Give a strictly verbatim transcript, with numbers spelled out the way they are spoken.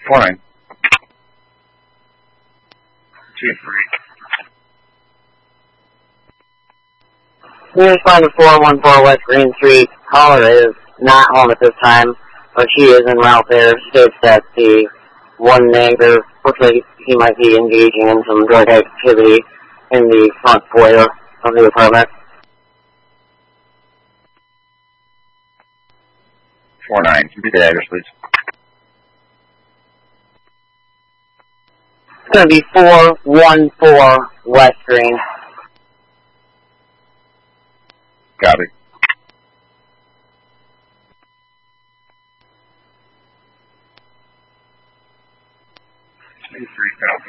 four nine. Two three. We respond to four one four West Green Street. Caller is not home at this time, but she is en route there. States that the one neighbor looks like he might be engaging in some drug activity in the front foyer of the apartment. four nine. Can you repeat the address, please? It's going to be four one four West Green. Got it. Two three.